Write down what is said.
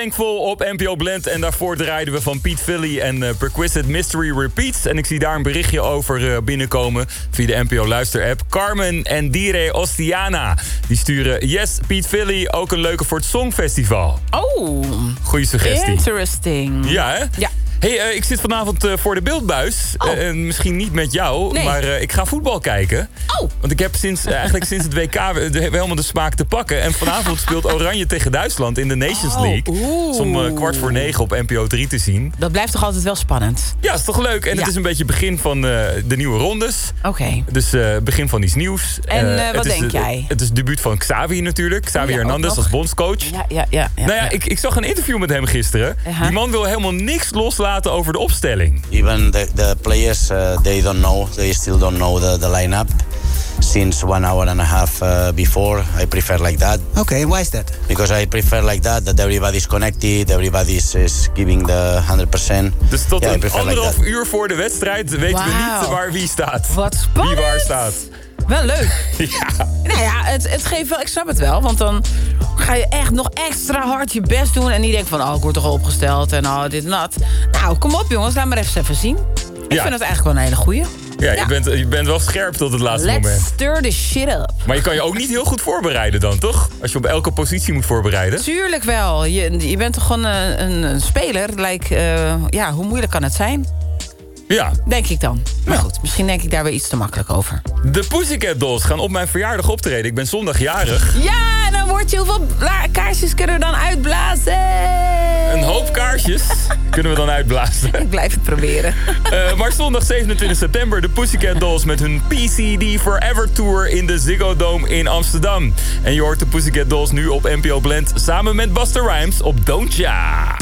Thankful op NPO Blend. En daarvoor draaiden we van Pete Philly en Perquisite Mystery Repeats. En ik zie daar een berichtje over binnenkomen via de NPO Luister-app. Carmen en Dire Ostiana. Die sturen, yes, Pete Philly, ook een leuke voor het Songfestival. Oh. Goeie suggestie. Interesting. Ja, hè? Ja. Hey, ik zit vanavond voor de beeldbuis. Misschien niet met jou, maar ik ga voetbal kijken. Oh. Want ik heb sinds het WK helemaal de smaak te pakken. En vanavond speelt Oranje tegen Duitsland in de Nations League. Is om 8:45 op NPO 3 te zien. Dat blijft toch altijd wel spannend? Ja, is toch leuk? En het is een beetje begin van de nieuwe rondes. Oké. Dus begin van iets nieuws. En wat denk jij? Het is het debuut van Xavi natuurlijk. Xavi Hernandez als bondscoach. Ja. Nou ja, ik zag een interview met hem gisteren. Die man wil helemaal niks loslaten over de opstelling. Even the players, they don't know. They still don't know the lineup. Since 1 hour and a half before, I prefer like that. Okay, why is that? Because I prefer like that everybody's connected, everybody's is giving the 100%. Dus tot yeah, een anderhalf uur voor de wedstrijd weten we niet waar wie staat. Wat spannend. Wie waar staat. Wel leuk. Ja. Nou ja, het geeft wel, ik snap het wel. Want dan ga je echt nog extra hard je best doen. En niet denken van, ik word toch al opgesteld en dit en dat. Nou, kom op jongens, laat maar even zien. Ik vind het eigenlijk wel een hele goeie. Ja, je bent wel scherp tot het laatste moment. Let's stir the shit up. Maar je kan je ook niet heel goed voorbereiden dan, toch? Als je op elke positie moet voorbereiden. Tuurlijk wel. Je bent toch gewoon een speler. Hoe moeilijk kan het zijn? Ja. Denk ik dan. Maar goed, misschien denk ik daar weer iets te makkelijk over. De Pussycat Dolls gaan op mijn verjaardag optreden. Ik ben zondag jarig. Ja, en dan word je hoeveel kaarsjes kunnen we dan uitblazen? Een hoop kaarsjes kunnen we dan uitblazen. Ik blijf het proberen. Maar zondag 27 september de Pussycat Dolls met hun PCD Forever Tour in de Ziggo Dome in Amsterdam. En je hoort de Pussycat Dolls nu op NPO Blend samen met Busta Rhymes op Don't Ya.